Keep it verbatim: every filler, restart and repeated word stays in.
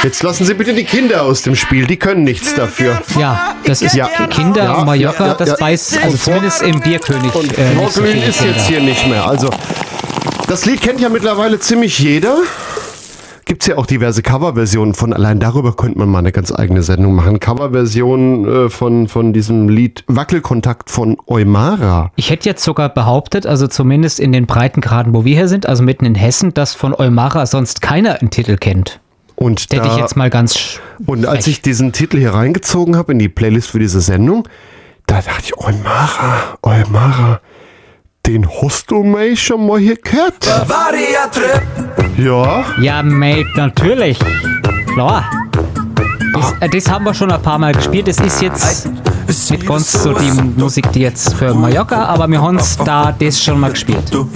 Jetzt lassen Sie bitte die Kinder aus dem Spiel, die können nichts dafür. Ja, das ist Ja. Kinder Ja, und Mallorca, ja, ja, das ja. weiß, also zumindest im Bierkönig. Und äh, nicht so Vorglühen viele ist Kinder. jetzt hier nicht mehr. Also, das Lied kennt ja mittlerweile ziemlich jeder. Gibt's ja auch diverse Coverversionen von. Allein darüber könnte man mal eine ganz eigene Sendung machen. Coverversionen äh, von, von diesem Lied Wackelkontakt von Eumara. Ich hätte jetzt sogar behauptet, also zumindest in den Breitengraden, wo wir hier sind, also mitten in Hessen, dass von Eumara sonst keiner einen Titel kennt. Und Das hätte da, ich jetzt mal ganz sch- und als frech. ich diesen Titel hier reingezogen habe in die Playlist für diese Sendung, da dachte ich, Eumara, Eumara, den hast du mich schon mal hier gehört? Ja. Ja, mate, natürlich. Klar. Das, äh, das haben wir schon ein paar Mal gespielt. Das ist jetzt nicht ganz so die Musik, die jetzt für Mallorca, aber wir haben da das schon mal gespielt.